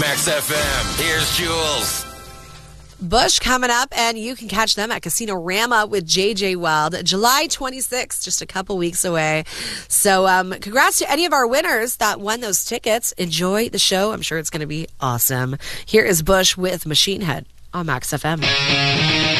Max FM. Here's Jules. Bush coming up, and you can catch them at Casino Rama with JJ Wild, July 26th, just a couple weeks away. So congrats to any of our winners that won those tickets. Enjoy the show. I'm sure it's going to be awesome. Here is Bush with Machine Head on Max FM.